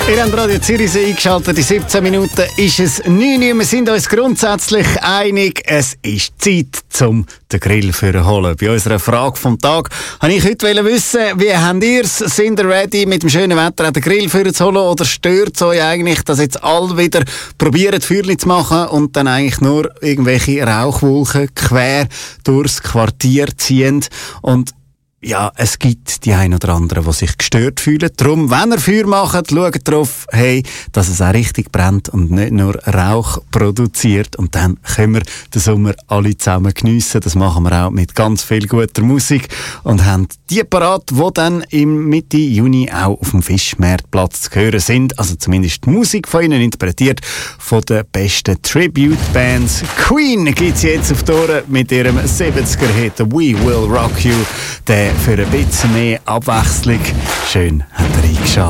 Ihr habt Radio Zürich eingeschaltet. In 17 Minuten ist es 9 Uhr. Wir sind uns grundsätzlich einig, es ist Zeit, um den Grill zu holen. Bei unserer Frage vom Tag wollte ich heute wissen, wie habt ihr es? Sind ihr ready, mit dem schönen Wetter den Grill zu holen? Oder stört es euch eigentlich, dass jetzt alle wieder probieren, Feuerchen zu machen und dann eigentlich nur irgendwelche Rauchwolken quer durchs Quartier ziehen? Und ja, es gibt die ein oder anderen, die sich gestört fühlen. Darum, wenn ihr Feuer macht, schaut darauf, dass es auch richtig brennt und nicht nur Rauch produziert. Und dann können wir den Sommer alle zusammen geniessen. Das machen wir auch mit ganz viel guter Musik und haben die parat, die dann im Mitte Juni auch auf dem Fischmarktplatz zu hören sind. Also zumindest die Musik von ihnen interpretiert von den besten Tribute-Bands. Queen gibt's jetzt auf die Ohren mit ihrem 70er-Hit «We Will Rock You». Der für ein bisschen mehr Abwechslung. Schön, hat er eingeschaltet.